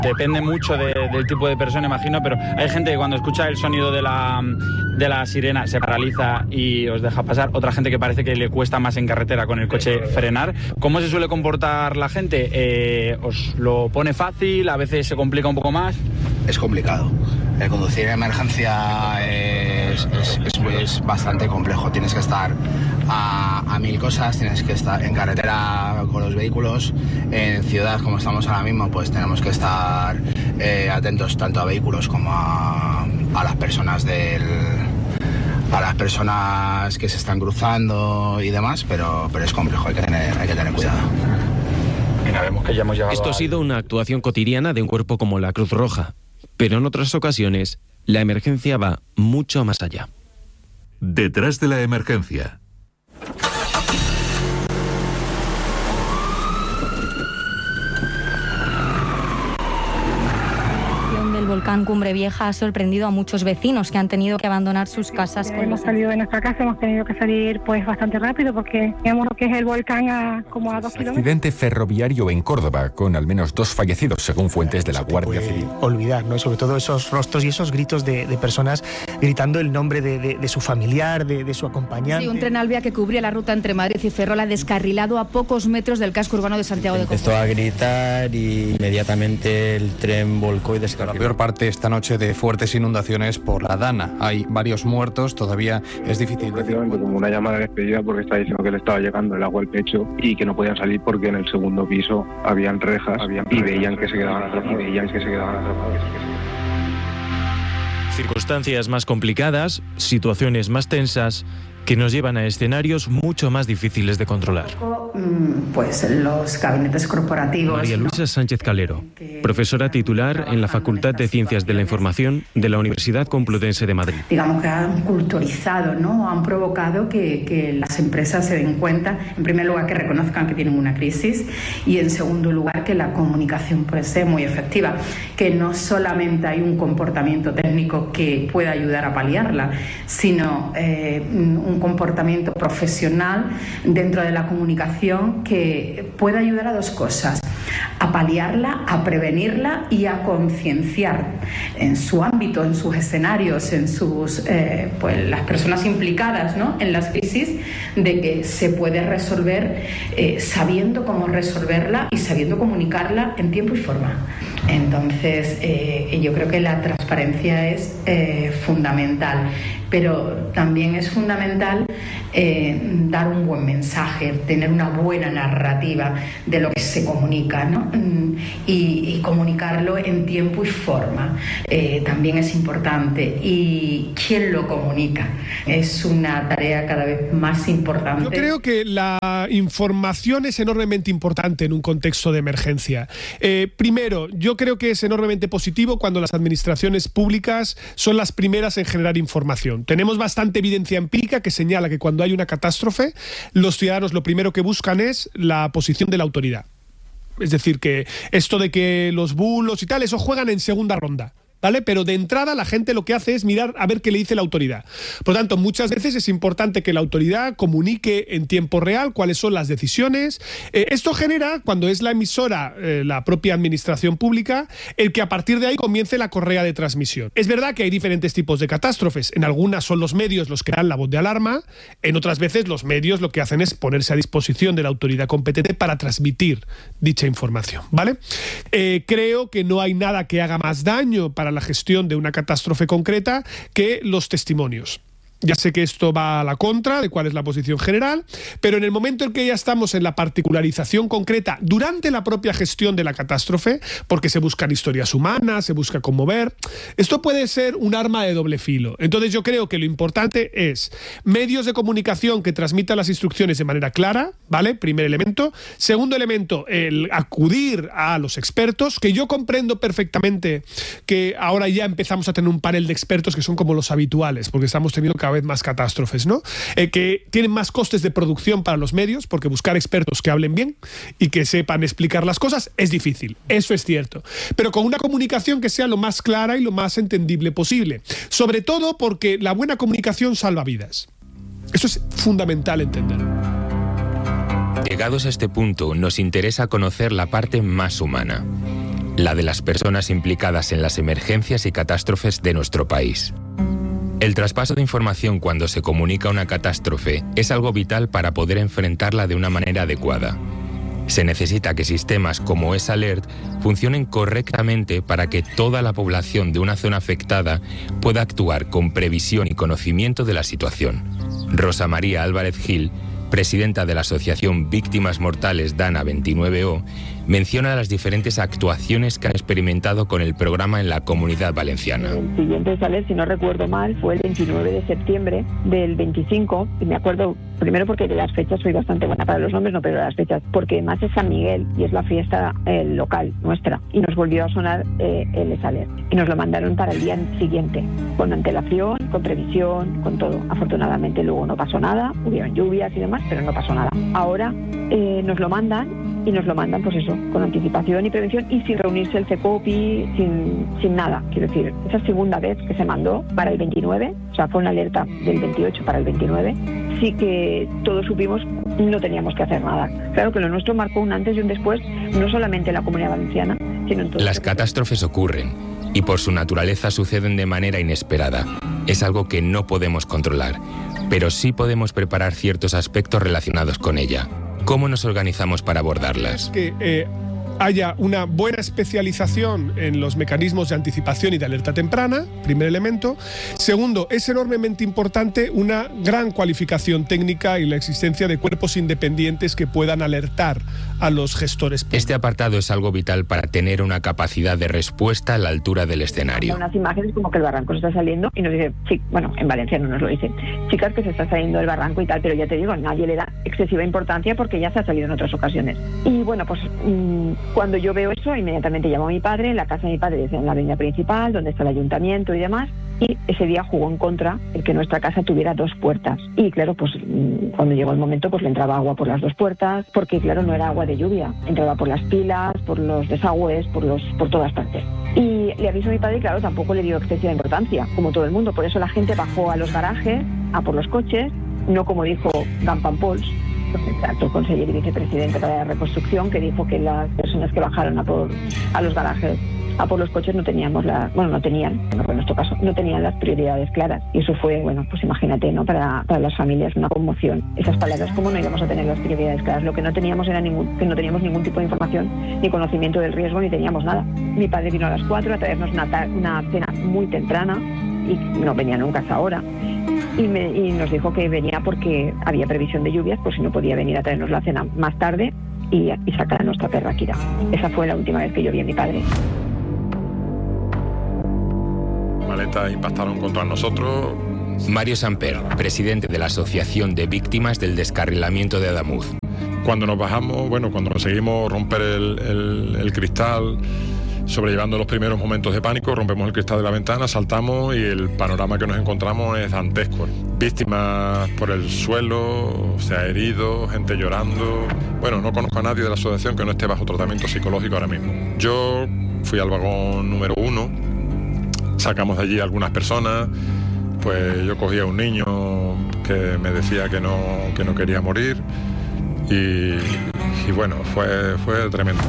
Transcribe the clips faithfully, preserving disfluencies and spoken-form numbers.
Depende mucho de, del tipo de persona, imagino, pero hay gente que cuando escucha el sonido de la, de la sirena se paraliza y os deja pasar. Otra gente que parece que le cuesta más en carretera con el coche frenar. ¿Cómo se suele comportar la gente? Eh, ¿Os lo pone fácil? ¿A veces se complica un poco más? Es complicado. El conducir en emergencia es, es, es, es bastante complejo. Tienes que estar a, a mil cosas, tienes que estar en carretera con los vehículos. En ciudad, como estamos ahora mismo, pues tenemos que estar eh, atentos tanto a vehículos como a, a las personas del... a las personas que se están cruzando y demás, pero, pero es complejo, hay que tener, hay que tener cuidado. Mira, vemos que ya hemos llegado. Esto ha sido una actuación cotidiana de un cuerpo como la Cruz Roja, pero en otras ocasiones la emergencia va mucho más allá. Detrás de la emergencia. El volcán Cumbre Vieja ha sorprendido a muchos vecinos que han tenido que abandonar sus casas. Con hemos salido de nuestra casa, hemos tenido que salir pues bastante rápido porque teníamos lo que es el volcán a como a dos kilómetros. Accidente ferroviario en Córdoba con al menos dos fallecidos según fuentes de la Guardia Civil. Olvidar, ¿no? Y sobre todo esos rostros y esos gritos de, de personas gritando el nombre de, de, de su familiar, de, de su acompañante. Sí, un tren Alvia que cubría la ruta entre Madrid y Ferrol ha descarrilado a pocos metros del casco urbano de Santiago de Compostela. Empezó a gritar y inmediatamente el tren volcó y descarriló. La peor parte esta noche de fuertes inundaciones por la Dana. Hay varios muertos, todavía es difícil. Prácticamente como una llamada de despedida porque está diciendo que le estaba llegando el agua al pecho y que no podían salir porque en el segundo piso habían rejas, habían y veían que se quedaban atrapados. Y veían que se quedaban atrapados. Circunstancias más complicadas, situaciones más tensas, que nos llevan a escenarios mucho más difíciles de controlar. Pues los gabinetes corporativos. María Luisa Sánchez Calero, profesora titular en la Facultad de Ciencias de la Información de la Universidad Complutense de Madrid. Digamos que han culturizado, ¿no? Han provocado que, que las empresas se den cuenta, en primer lugar, que reconozcan que tienen una crisis y, en segundo lugar, que la comunicación puede ser muy efectiva, que no solamente hay un comportamiento técnico que pueda ayudar a paliarla, sino eh, un comportamiento profesional dentro de la comunicación que puede ayudar a dos cosas: a paliarla, a prevenirla y a concienciar en su ámbito, en sus escenarios, en sus eh, pues las personas implicadas, ¿no?, en las crisis, de que se puede resolver eh, sabiendo cómo resolverla y sabiendo comunicarla en tiempo y forma. Entonces, eh, yo creo que la transparencia es eh, fundamental, pero también es fundamental eh, dar un buen mensaje, tener una buena narrativa de lo que se comunica, ¿no? Y, y comunicarlo en tiempo y forma. Eh, también es importante. Y quién lo comunica es una tarea cada vez más importante. Yo creo que la información es enormemente importante en un contexto de emergencia. Eh, primero, yo creo que es enormemente positivo cuando las administraciones públicas son las primeras en generar información. Tenemos bastante evidencia empírica que señala que cuando hay una catástrofe, los ciudadanos lo primero que buscan es la posición de la autoridad. Es decir, que esto de que los bulos y tal, eso juegan en segunda ronda, ¿vale? Pero de entrada la gente lo que hace es mirar a ver qué le dice la autoridad. Por lo tanto, muchas veces es importante que la autoridad comunique en tiempo real cuáles son las decisiones. Eh, esto genera, cuando es la emisora, eh, la propia administración pública, el que a partir de ahí comience la correa de transmisión. Es verdad que hay diferentes tipos de catástrofes. En algunas son los medios los que dan la voz de alarma, en otras veces los medios lo que hacen es ponerse a disposición de la autoridad competente para transmitir dicha información, ¿vale? Eh, creo que no hay nada que haga más daño para la gestión de una catástrofe concreta que los testimonios. Ya sé que esto va a la contra de cuál es la posición general, pero en el momento en que ya estamos en la particularización concreta durante la propia gestión de la catástrofe, porque se buscan historias humanas, se busca conmover, esto puede ser un arma de doble filo. Entonces yo creo que lo importante es medios de comunicación que transmitan las instrucciones de manera clara, ¿vale? Primer elemento. Segundo elemento, el acudir a los expertos, que yo comprendo perfectamente que ahora ya empezamos a tener un panel de expertos que son como los habituales, porque estamos teniendo cada vez más catástrofes, ¿no? Eh, que tienen más costes de producción para los medios, porque buscar expertos que hablen bien y que sepan explicar las cosas es difícil, eso es cierto, pero con una comunicación que sea lo más clara y lo más entendible posible, sobre todo porque la buena comunicación salva vidas. Eso es fundamental entender. Llegados a este punto, nos interesa conocer la parte más humana. la de las personas implicadas en las emergencias y catástrofes de nuestro país. El traspaso de información cuando se comunica una catástrofe es algo vital para poder enfrentarla de una manera adecuada. Se necesita que sistemas como EsAlert funcionen correctamente para que toda la población de una zona afectada pueda actuar con previsión y conocimiento de la situación. Rosa María Álvarez Gil, presidenta de la Asociación Víctimas Mortales DANA veintinueve O, menciona las diferentes actuaciones que han experimentado con el programa en la Comunidad Valenciana. El siguiente EsAlert, si no recuerdo mal, fue el veintinueve de septiembre del veinticinco, y me acuerdo primero porque de las fechas soy bastante buena para los nombres, no, pero de las fechas, porque además es San Miguel y es la fiesta eh, local nuestra, y nos volvió a sonar eh, el EsAlert, y nos lo mandaron para el día siguiente, con antelación, con previsión, con todo. Afortunadamente luego no pasó nada, hubieron lluvias y demás, pero no pasó nada. Ahora eh, nos lo mandan, y nos lo mandan, pues eso, con anticipación y prevención y sin reunirse el CECOPI, sin, sin nada. Quiero decir, esa segunda vez que se mandó para el veintinueve, o sea, fue una alerta del veintiocho para el veintinueve, sí que todos supimos, no teníamos que hacer nada. Claro que lo nuestro marcó un antes y un después, no solamente en la Comunidad Valenciana, sino en todo. Las catástrofes ocurren y por su naturaleza suceden de manera inesperada. Es algo que no podemos controlar, pero sí podemos preparar ciertos aspectos relacionados con ella. ¿Cómo nos organizamos para abordarlas? Que eh, haya una buena especialización en los mecanismos de anticipación y de alerta temprana, primer elemento. Segundo, es enormemente importante una gran cualificación técnica y la existencia de cuerpos independientes que puedan alertar a los gestores públicos. Este apartado es algo vital para tener una capacidad de respuesta a la altura del escenario. Unas imágenes como que el barranco se está saliendo y nos dice, sí, bueno, en Valencia no nos lo dicen, chicas, que se está saliendo del barranco y tal, pero ya te digo, nadie le da excesiva importancia porque ya se ha salido en otras ocasiones. Y bueno, pues mmm, cuando yo veo eso, inmediatamente llamo a mi padre. En la casa de mi padre es en la avenida principal, donde está el ayuntamiento y demás, y ese día jugó en contra el que nuestra casa tuviera dos puertas. Y claro, pues cuando llegó el momento, pues le entraba agua por las dos puertas, porque claro, no era agua de lluvia, entraba por las pilas, por los desagües, por los por todas partes. Y le aviso a mi padre, y claro, tampoco le dio excesiva importancia, como todo el mundo. Por eso la gente bajó a los garajes, a por los coches, no como dijo Gampampols, el alto consejero y vicepresidente para la reconstrucción, que dijo que las personas que bajaron a por a los garajes, a por los coches, no teníamos la, bueno, no tenían, bueno, en nuestro caso, no tenían las prioridades claras. Y eso fue, bueno, pues imagínate, ¿no? Para, para las familias una conmoción. Esas palabras, ¿cómo no íbamos a tener las prioridades claras? Lo que no teníamos era ningún, que no teníamos ningún tipo de información, ni conocimiento del riesgo, ni teníamos nada. Mi padre vino a las cuatro a traernos una, una cena muy temprana, y no venía nunca hasta ahora. Y, me, y nos dijo que venía porque había previsión de lluvias, pues si no podía venir a traernos la cena más tarde y, y sacar a nuestra perra Kira. Esa fue la última vez que yo vi a mi padre. Maletas impactaron contra nosotros. Mario Samper, presidente de la Asociación de Víctimas del Descarrilamiento de Adamuz. Cuando nos bajamos, bueno, cuando conseguimos romper el, el, el cristal, sobrellevando los primeros momentos de pánico, rompemos el cristal de la ventana, saltamos y el panorama que nos encontramos es dantesco. Víctimas por el suelo, o sea, heridos, gente llorando. Bueno, no conozco a nadie de la asociación que no esté bajo tratamiento psicológico ahora mismo. Yo fui al vagón número uno, sacamos de allí algunas personas, pues yo cogí a un niño que me decía que no, que no quería morir y, y bueno, fue, fue tremendo.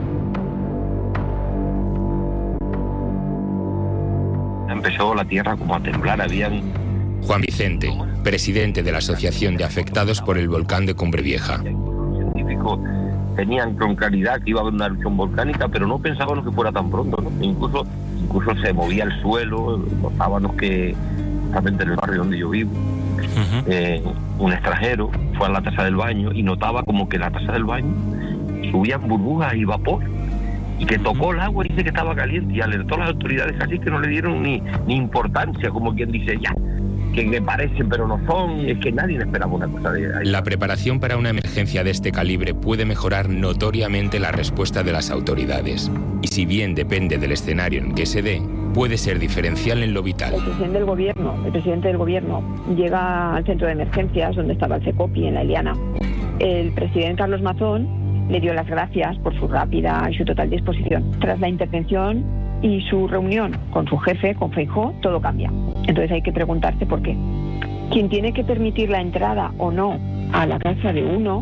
Empezó la tierra como a temblar, habían... Juan Vicente, presidente de la Asociación de Afectados por el Volcán de Cumbrevieja. Los científicos tenían con claridad que iba a haber una erupción volcánica, pero no pensábamos que fuera tan pronto, ¿no? Incluso, incluso se movía el suelo, notábamos que, justamente en el barrio donde yo vivo, uh-huh. eh, un extranjero fue a la taza del baño y notaba como que en la taza del baño subían burbujas y vapor, y que tocó el agua y dice que estaba caliente y alertó a las autoridades, así que no le dieron ni, ni importancia, como quien dice, ya, que me parecen pero no son. Es que nadie esperaba una cosa de ahí. La preparación para una emergencia de este calibre puede mejorar notoriamente la respuesta de las autoridades, y si bien depende del escenario en que se dé, puede ser diferencial en lo vital. El presidente del gobierno, el presidente del gobierno llega al centro de emergencias donde estaba el CECOPI en la Eliana. El presidente Carlos Mazón le dio las gracias por su rápida y su total disposición. Tras la intervención y su reunión con su jefe, con Feijóo, todo cambia. Entonces hay que preguntarse por qué. Quien tiene que permitir la entrada o no a la casa de uno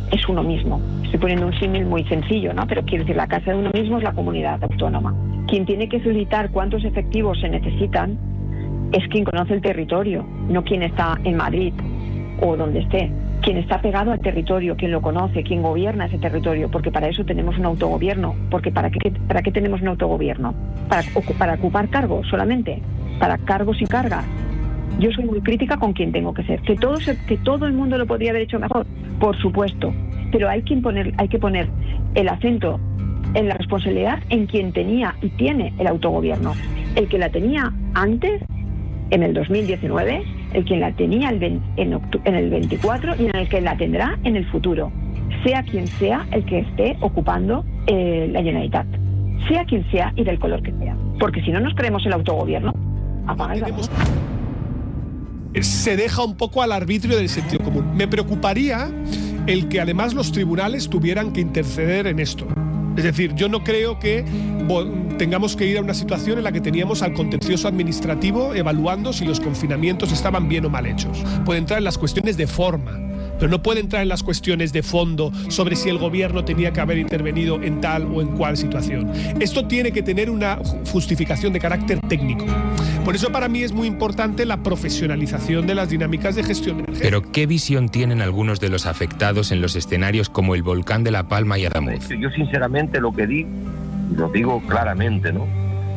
es uno mismo. Estoy poniendo un símil muy sencillo, ¿no? Pero quiero decir, la casa de uno mismo es la comunidad autónoma. Quien tiene que solicitar cuántos efectivos se necesitan es quien conoce el territorio, no quien está en Madrid o donde esté. Quien está pegado al territorio, quien lo conoce, quien gobierna ese territorio, porque para eso tenemos un autogobierno. Porque ¿para qué, para qué tenemos un autogobierno? ¿Para, para ocupar cargos solamente? ¿Para cargos y cargas? Yo soy muy crítica con quien tengo que ser. ¿Que todo, se, que todo el mundo lo podría haber hecho mejor? Por supuesto. Pero hay que poner, hay que poner el acento en la responsabilidad en quien tenía y tiene el autogobierno. El que la tenía antes, en el dos mil diecinueve, el que la tenía el en, octu- en el veinticuatro y en el que la tendrá en el futuro. Sea quien sea el que esté ocupando eh, la Generalitat. Sea quien sea y del color que sea. Porque si no nos creemos el autogobierno, apaga y vámonos. Se deja un poco al arbitrio del sentido común. Me preocuparía el que además los tribunales tuvieran que interceder en esto. Es decir, yo no creo que tengamos que ir a una situación en la que teníamos al contencioso administrativo evaluando si los confinamientos estaban bien o mal hechos. Puede entrar en las cuestiones de forma, pero no puede entrar en las cuestiones de fondo sobre si el gobierno tenía que haber intervenido en tal o en cual situación. Esto tiene que tener una justificación de carácter técnico. Por eso para mí es muy importante la profesionalización de las dinámicas de gestión de emergencia. Pero ¿qué visión tienen algunos de los afectados en los escenarios como el volcán de La Palma y Adamuz? Yo sinceramente lo que digo, lo digo claramente, ¿no?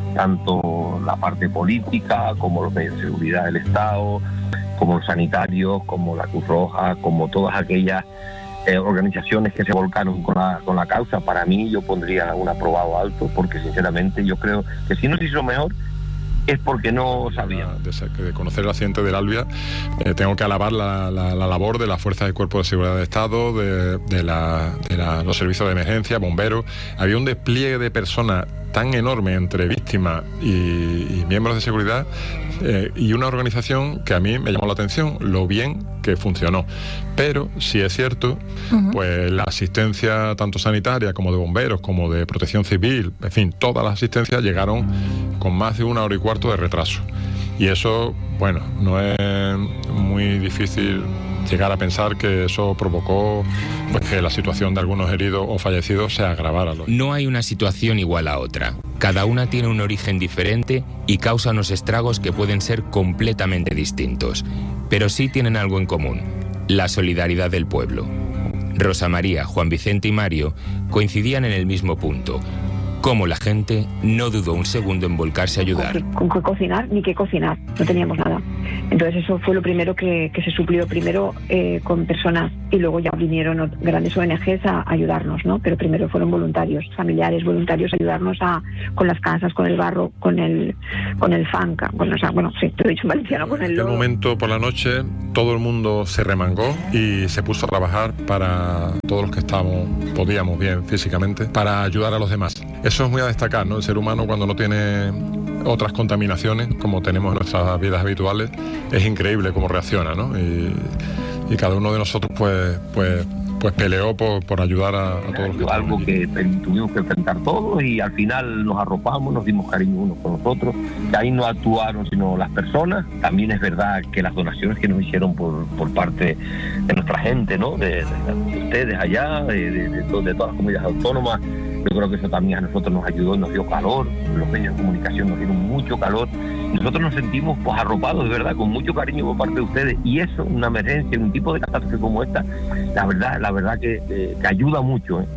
Tanto la parte política como los medios de seguridad del Estado, como los sanitarios, como la Cruz Roja, como todas aquellas eh, organizaciones que se volcaron con la, con la causa, para mí yo pondría un aprobado alto, porque sinceramente yo creo que si no se hizo mejor es porque no sabían. De, de conocer el accidente del Albia, eh, tengo que alabar la, la, la labor de las fuerzas del Cuerpo de Seguridad del Estado, de, de, la, de la, los servicios de emergencia, bomberos. Había un despliegue de personas tan enorme entre víctimas y, y miembros de seguridad, eh, y una organización que a mí me llamó la atención, lo bien que funcionó. Pero sí es cierto, uh-huh. pues la asistencia tanto sanitaria como de bomberos, como de protección civil, en fin, todas las asistencias llegaron con más de una hora y cuarto de retraso. Y eso, bueno, no es muy difícil llegar a pensar que eso provocó pues, que la situación de algunos heridos o fallecidos se agravara. No hay una situación igual a otra. Cada una tiene un origen diferente y causa unos estragos que pueden ser completamente distintos. Pero sí tienen algo en común: la solidaridad del pueblo. Rosa María, Juan Vicente y Mario coincidían en el mismo punto: cómo la gente no dudó un segundo en volcarse a ayudar. Con qué cocinar ni qué cocinar, no teníamos nada. Entonces eso fue lo primero que, que se suplió, primero eh, con personas, y luego ya vinieron grandes O N Ges a ayudarnos, ¿no? Pero primero fueron voluntarios, familiares, voluntarios a ayudarnos a, con las casas, con el barro, con el con el fanca, con, o sea, bueno, sí, te lo he dicho en valenciano, con el lodo. En aquel momento por la noche todo el mundo se remangó y se puso a trabajar para todos los que estábamos, podíamos bien físicamente, para ayudar a los demás. Eso es muy a destacar, ¿no? El ser humano, cuando no tiene otras contaminaciones, como tenemos en nuestras vidas habituales, es increíble cómo reacciona, ¿no? Y, y cada uno de nosotros, pues, pues, pues peleó por, por ayudar a, a todos los que algo que tuvimos que enfrentar todos, y al final nos arropamos, nos dimos cariño unos con los otros. Ahí no actuaron sino las personas. También es verdad que las donaciones que nos hicieron por, por parte de nuestra gente, ¿no? De, de, de ustedes allá, de, de, de, de todas las comunidades autónomas, yo creo que eso también a nosotros nos ayudó, nos dio calor. Los medios de comunicación nos dieron mucho calor. Nosotros nos sentimos pues arropados, de verdad, con mucho cariño por parte de ustedes. Y eso, una emergencia, un tipo de catástrofe como esta, la verdad, la verdad que, eh, que ayuda mucho, ¿eh?